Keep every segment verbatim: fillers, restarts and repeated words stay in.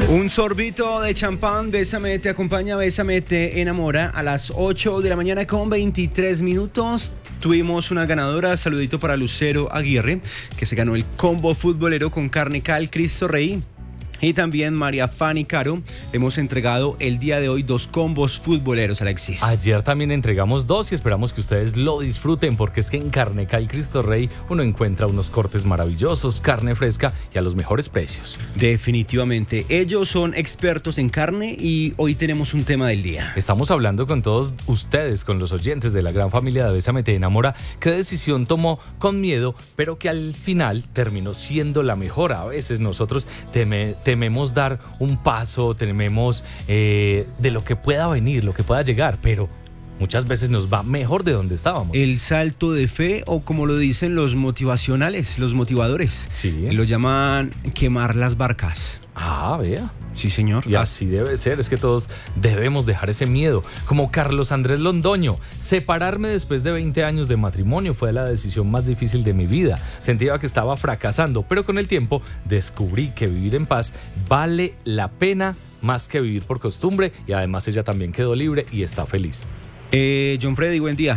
Un sorbito de champán, Bésame te acompaña, Bésame te enamora. A las ocho de la mañana con veintitrés minutos tuvimos una ganadora. Saludito para Lucero Aguirre, que se ganó el combo futbolero con carne cal Cristo Rey. Y también María Fanny Caro, hemos entregado el día de hoy dos combos futboleros, Alexis. Ayer también entregamos dos y esperamos que ustedes lo disfruten, porque es que en Carne Cal Cristo Rey uno encuentra unos cortes maravillosos, carne fresca y a los mejores precios. Definitivamente, ellos son expertos en carne y hoy tenemos un tema del día. Estamos hablando con todos ustedes, con los oyentes de la gran familia de Bésame te enamora, qué decisión tomó con miedo, pero que al final terminó siendo la mejor. A veces nosotros teme, tememos dar un paso, tememos eh, de lo que pueda venir, lo que pueda llegar, pero muchas veces nos va mejor de donde estábamos. El salto de fe, o como lo dicen los motivacionales, los motivadores, sí. Lo llaman quemar las barcas. Ah, vea. Sí, señor. Y así debe ser, es que todos debemos dejar ese miedo. Como Carlos Andrés Londoño, separarme después de veinte años de matrimonio fue la decisión más difícil de mi vida. Sentía que estaba fracasando, pero con el tiempo descubrí que vivir en paz vale la pena más que vivir por costumbre, y además ella también quedó libre y está feliz. Eh, John Freddy, buen día.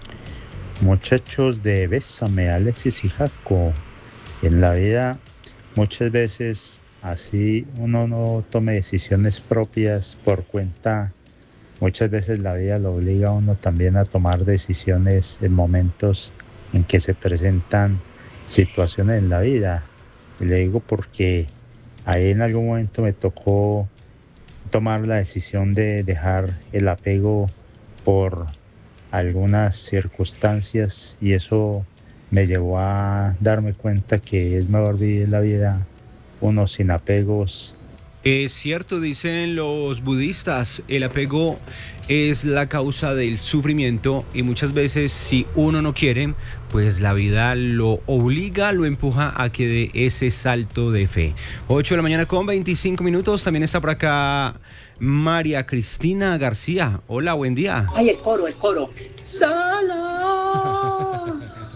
Muchachos de Bésame, Alexis y Jaco, en la vida muchas veces así uno no tome decisiones propias por cuenta, muchas veces la vida lo obliga a uno también a tomar decisiones en momentos en que se presentan situaciones en la vida. Y le digo porque ahí en algún momento me tocó tomar la decisión de dejar el apego por algunas circunstancias, y eso me llevó a darme cuenta que es mejor vivir la vida uno sin apegos. Es cierto, dicen los budistas, el apego es la causa del sufrimiento, y muchas veces si uno no quiere, pues la vida lo obliga, lo empuja a que dé ese salto de fe. ocho de la mañana con veinticinco minutos, también está por acá María Cristina García. Hola, buen día. Ay, el coro, el coro. Sola,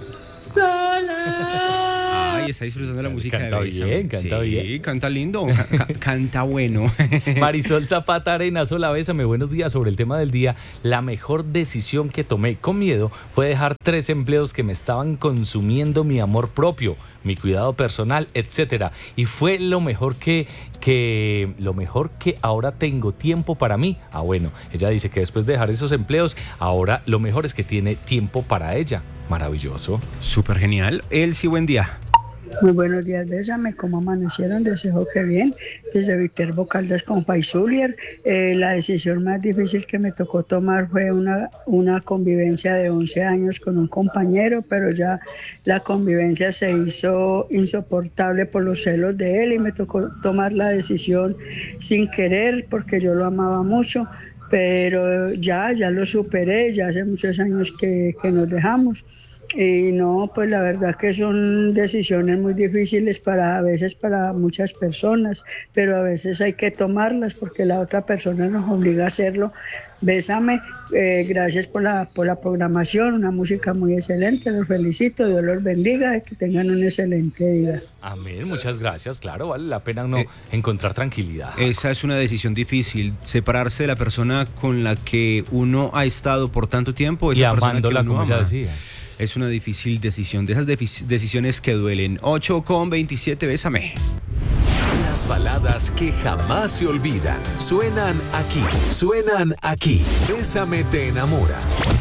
sola. Ay, está disfrutando la música. Canta de bien, canta sí, bien. Sí, canta lindo, ca- canta bueno. Marisol Zapata Arenas, hola, Bésame, buenos días. Sobre el tema del día, la mejor decisión que tomé con miedo fue dejar tres empleos que me estaban consumiendo mi amor propio, mi cuidado personal, etcétera. Y fue lo mejor que, que, lo mejor que ahora tengo tiempo para mí. Ah, bueno, ella dice que después de dejar esos empleos, ahora lo mejor es que tiene tiempo para ella. Maravilloso. Súper genial. Elsie, buen día. Muy buenos días, Bésame, ¿cómo amanecieron? Deseo que bien. Desde Viterbo Caldas con Faisulier. Eh, la decisión más difícil que me tocó tomar fue una, una convivencia de once años con un compañero, pero ya la convivencia se hizo insoportable por los celos de él y me tocó tomar la decisión sin querer, porque yo lo amaba mucho, pero ya, ya lo superé, ya hace muchos años que, que nos dejamos. Y no, pues la verdad que son decisiones muy difíciles para, a veces para muchas personas, pero a veces hay que tomarlas porque la otra persona nos obliga a hacerlo. Bésame, eh, gracias por la, por la programación, una música muy excelente, los felicito, Dios los bendiga y que tengan un excelente día. Amén, muchas gracias, claro, vale la pena uno eh, encontrar tranquilidad. Esa es una decisión difícil, separarse de la persona con la que uno ha estado por tanto tiempo, esa y persona amándola, que uno como ama. ya decía. Es una difícil decisión, de esas defi- decisiones que duelen. ocho con veintisiete, Bésame. Las baladas que jamás se olvidan suenan aquí, suenan aquí. Bésame te enamora.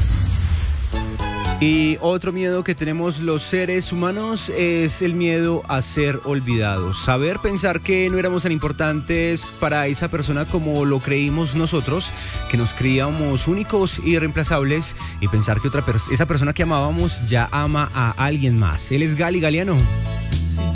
Y otro miedo que tenemos los seres humanos es el miedo a ser olvidados. Saber pensar que no éramos tan importantes para esa persona como lo creímos nosotros, que nos creíamos únicos y irreemplazables, y pensar que otra pers- esa persona que amábamos ya ama a alguien más. Él es Gali Galeano.